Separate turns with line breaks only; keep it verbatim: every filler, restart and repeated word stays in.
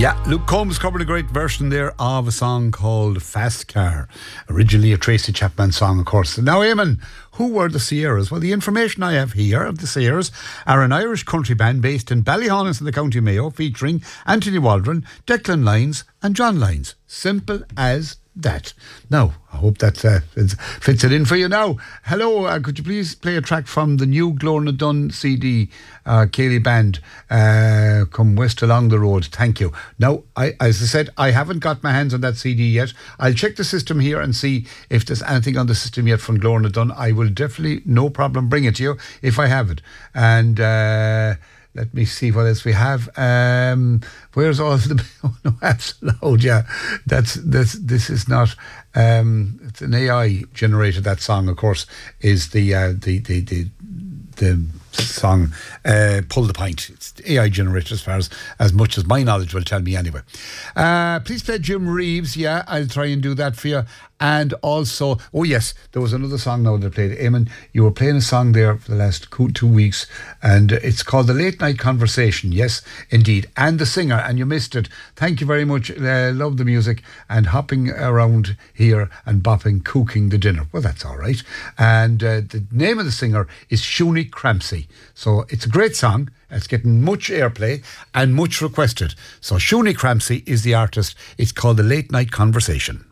Yeah, Luke Combs covered a great version there of a song called Fast Car. Originally a Tracy Chapman song, of course. Now, Eamon, who were the Sierras? Well, the information I have here of the Sierras are an Irish country band based in Ballyhonus in the County Mayo, featuring Anthony Waldron, Declan Lyons and John Lyons. Simple as that. Now, I hope that uh, fits it in for you now. Hello, uh, could you please play a track from the new Glorna Dunn C D, uh, Cayley Band, uh, Come West Along the Road. Thank you. Now, I, as I said, I haven't got my hands on that C D yet. I'll check the system here and see if there's anything on the system yet from Glorna Dunn. I will definitely, no problem, bring it to you if I have it. And uh, let me see what else we have. Um, where's all the... Oh, no, absolute, yeah. That's, this, this is not... Um, it's an A I generated, that song, of course, is the uh, the, the, the, the song uh, Pull the Pint. It's A I generated as far as, as much as my knowledge will tell me anyway. Uh, please play Jim Reeves. Yeah, I'll try and do that for you. And also, oh yes, there was another song now that I played. Eamon, you were playing a song there for the last two weeks, and it's called The Late Night Conversation. Yes, indeed. And the singer, and you missed it. Thank you very much. Uh, love the music and hopping around here and bopping, cooking the dinner. Well, that's all right. And uh, the name of the singer is Shuni Crampsey. So it's a great song. It's getting much airplay and much requested. So Shuni Crampsey is the artist. It's called The Late Night Conversation.